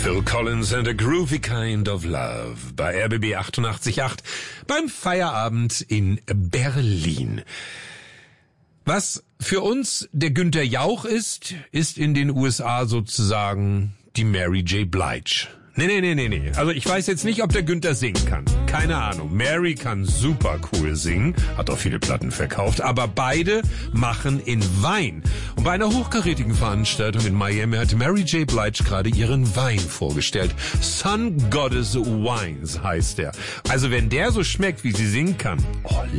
Phil Collins and a Groovy Kind of Love bei RBB 88.8 beim Feierabend in Berlin. Was für uns der Günther Jauch ist in den USA sozusagen die Mary J. Blige. Nee. Also ich weiß jetzt nicht, ob der Günther singen kann. Keine Ahnung. Mary kann super cool singen, hat auch viele Platten verkauft, aber beide machen in Wein. Und bei einer hochkarätigen Veranstaltung in Miami hat Mary J. Blige gerade ihren Wein vorgestellt. Sun Goddess Wines heißt der. Also wenn der so schmeckt, wie sie singen kann, oh